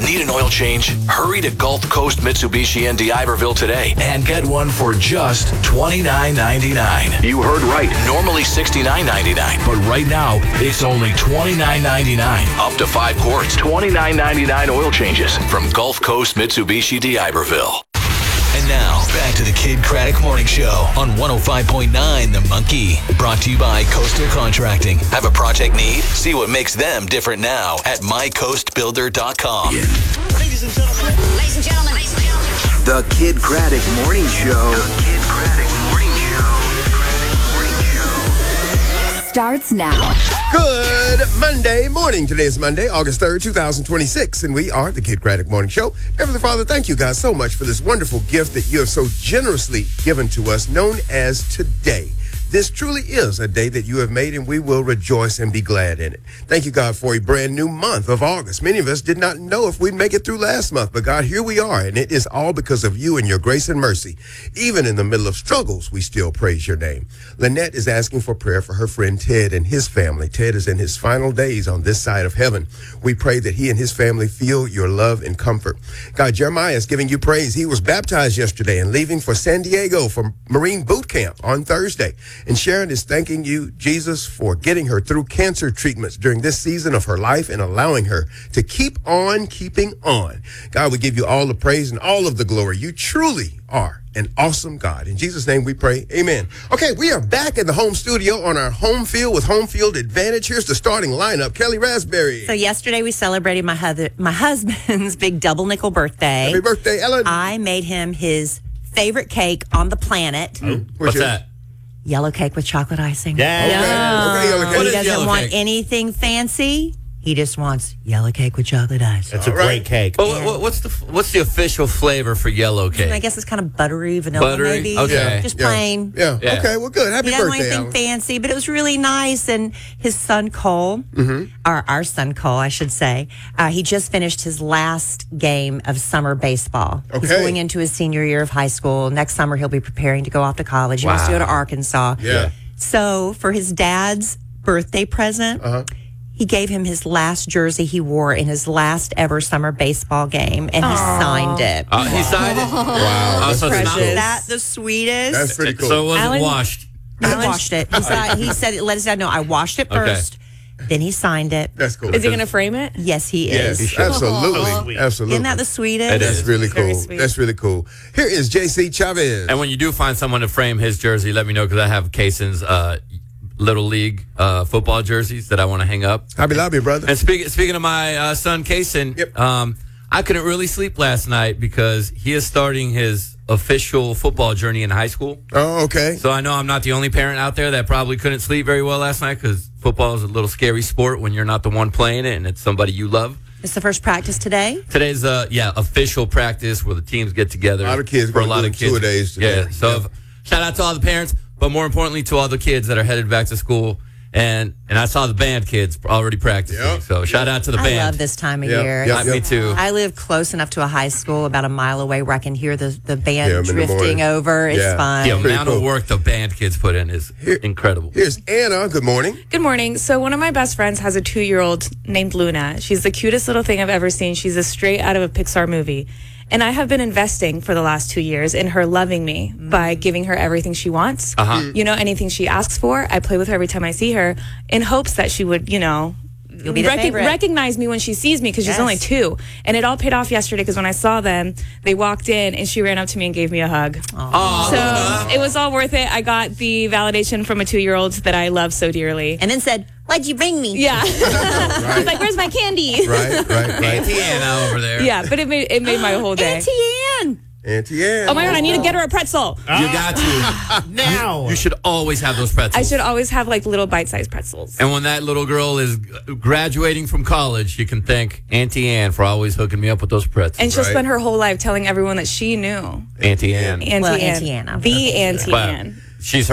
Need an oil change? Hurry to Gulf Coast Mitsubishi in D'Iberville today and get one for just $29.99. You heard right. Normally $69.99, but right now it's only $29.99. Up to 5 quarts. $29.99 oil changes from Gulf Coast Mitsubishi D'Iberville. And now, back to the Kid Craddock Morning Show on 105.9 The Monkey. Brought to you by Coastal Contracting. Have a project need? See what makes them different now at mycoastbuilder.com. Ladies and gentlemen. Ladies and gentlemen. Ladies and gentlemen. The Kid Craddock Morning Show. The Kid Craddock Morning Show. Starts now. Good Monday morning. Today is Monday, August 3rd, 2026, and we are the Kid Craddock Morning Show. Heavenly Father, thank you guys so much for this wonderful gift that you have so generously given to us, known as today. This truly is a day that you have made, and we will rejoice and be glad in it. Thank you, God, for a brand new month of August. Many of us did not know if we'd make it through last month, but God, here we are, and it is all because of you and your grace and mercy. Even in the middle of struggles, we still praise your name. Lynette is asking for prayer for her friend Ted and his family. Ted is in his final days on this side of heaven. We pray that he and his family feel your love and comfort. God, Jeremiah is giving you praise. He was baptized yesterday and leaving for San Diego for Marine boot camp on Thursday. And Sharon is thanking you, Jesus, for getting her through cancer treatments during this season of her life and allowing her to keep on keeping on. God, we give you all the praise and all of the glory. You truly are an awesome God. In Jesus' name we pray, amen. Okay, we are back in the home studio on our home field with Home Field Advantage. Here's the starting lineup. Kelly Raspberry. So yesterday we celebrated my husband's big double nickel birthday. Happy birthday, Ellen. I made him his favorite cake on the planet. What's that? Yellow cake with chocolate icing. Yeah. Okay, yellow cake. What He is doesn't yellow want cake? anything fancy. He just wants yellow cake with chocolate icing. That's a great cake. Well, what's the official flavor for yellow cake? I guess it's kind of buttery, vanilla maybe. Okay. Just plain. Yeah. Okay, well, good. Happy He doesn't birthday, want anything Ellen. fancy, but it was really nice. And his son Cole, or our son Cole, I should say, he just finished his last game of summer baseball. He's Okay. going into his senior year of high school. Next summer, he'll be preparing to go off to college. He wants to go to Arkansas. Yeah. So for his dad's birthday present, he gave him his last jersey he wore in his last ever summer baseball game, and he signed it. He signed it. Wow. So it's not- Isn't that the sweetest? That's pretty cool. So it wasn't Alan- washed. I washed it. He said, let us know. No, I washed it Okay. first. Then he signed it. That's cool. Is he going to frame it? Yes, he is. Yes, absolutely. Absolutely. Isn't that the sweetest? It That's is. really Very cool. sweet. That's really cool. Here is JC Chavez. And when you do find someone to frame his jersey, let me know, because I have Kaysen's Little League football jerseys that I want to hang up. Hobby Lobby, brother. And speaking of my son, Kaysen, Yep. I couldn't really sleep last night because he is starting his official football journey in high school. Oh, okay. So I know I'm not the only parent out there that probably couldn't sleep very well last night, because football is a little scary sport when you're not the one playing it and it's somebody you love. It's the first practice today. Today's official practice where the teams get together. A lot of kids for a gonna lot do of kids. two-a-days today. Yeah. So shout out to all the parents, but more importantly to all the kids that are headed back to school. And I saw the band kids already practicing. Yep. So shout out to the I band. love this time of Yep, year. yep, Me too. I live close enough to a high school about a mile away where I can hear the Yeah, band in the drifting morning. over. It's Yeah. fun. The Pretty amount cool. of work the band kids put in is incredible. Here's Anna. Good morning. Good morning. So one of my best friends has a 2-year-old named Luna. She's the cutest little thing I've ever seen. She's a straight out of a Pixar movie. And I have been investing for the last 2 years in her loving me by giving her everything she wants. You know, anything she asks for, I play with her every time I see her in hopes that she would, You'll be the favorite. recognize me when she sees me, because she's only 2. And it all paid off yesterday, because when I saw them, they walked in and she ran up to me and gave me a hug. So it was all worth it. I got the validation from a 2-year-old that I love so dearly. And then said, "Why'd you bring me?" Yeah. He's like, "Where's my candy?" Right. Auntie Anna over there. Yeah, but it made my whole day. Auntie Ann. Auntie Ann. Oh my God, I need to get her a pretzel. You got to. Now. You should always have those pretzels. I should always have like little bite-sized pretzels. And when that little girl is graduating from college, you can thank Auntie Ann for always hooking me up with those pretzels. And she'll Right. spend her whole life telling everyone that she knew Auntie Ann. Auntie Well, Ann. Auntie Ann. The Auntie Wow. Ann. She's